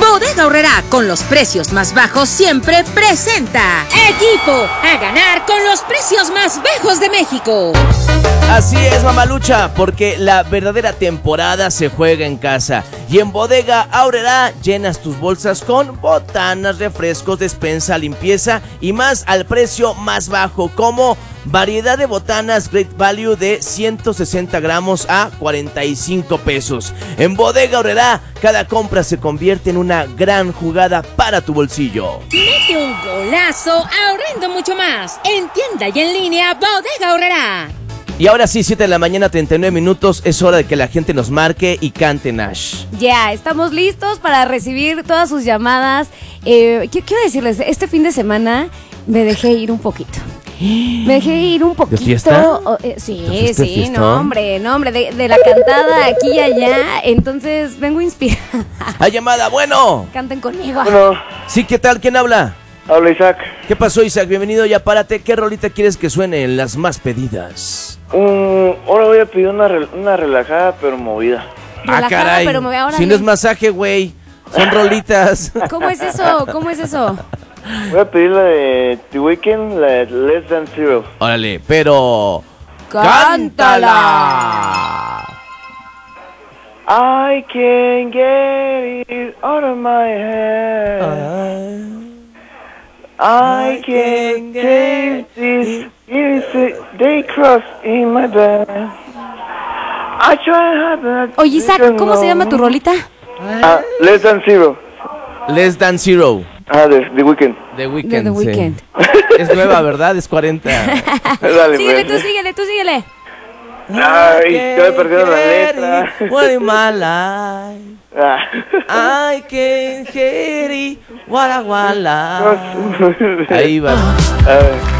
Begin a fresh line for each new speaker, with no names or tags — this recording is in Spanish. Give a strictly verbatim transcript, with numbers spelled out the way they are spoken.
Bodega Aurrerá, con los precios más bajos siempre presenta Equipo a ganar con los precios más bajos de México.
Así es, mamalucha, porque la verdadera temporada se juega en casa. Y en Bodega Aurrerá llenas tus bolsas con botanas, refrescos, despensa, limpieza y más al precio más bajo, como variedad de botanas Great Value de ciento sesenta gramos a cuarenta y cinco pesos. En Bodega Aurrerá, cada compra se convierte en una gran jugada para tu bolsillo.
Mete un golazo ahorrando mucho más. En tienda y en línea, Bodega Aurrerá.
Y ahora sí, siete de la mañana, treinta y nueve minutos, es hora de que la gente nos marque y cante Nash.
Ya, yeah, estamos listos para recibir todas sus llamadas. Eh, quiero decirles, este fin de semana me dejé ir un poquito. Me dejé ir un poquito.
¿De fiesta?
Oh, eh, sí, sí, fiestón? no, hombre, no, hombre, de, de la cantada aquí y allá. Entonces vengo inspirada.
¡Hay llamada! ¡Bueno!
Canten conmigo.
Bueno.
Sí, ¿qué tal? ¿Quién habla?
Habla Isaac.
¿Qué pasó, Isaac? Bienvenido, ya párate. ¿Qué rolita quieres que suene en las más pedidas?
Um, ahora voy a pedir una, re una relajada pero movida.
Relajada,
ah, caray.
pero movida. Ahora
si no es masaje, güey. Son rolitas.
¿Cómo es eso? ¿Cómo es eso?
Voy a pedir la de The Weeknd, la de Less Than Zero.
Órale, pero...
¡Cántala!
I can't get it out of my head. I, I can't take this. They cross in my bed. I try hard.
Oye, Isaac, ¿cómo se llama tu rolita?
Ah, Less Than Zero.
Less Than Zero.
Ah, de The Weeknd.
The Weeknd,
de The Weeknd.
Sí. Es nueva, ¿verdad? Es cuarenta.
Dale,
síguele,
pues.
tú síguele, tú síguele.
Ay, estoy perdiendo la letra.
What in my life?
Ah.
I can't get it. What a what a life. Ahí va.
A ver.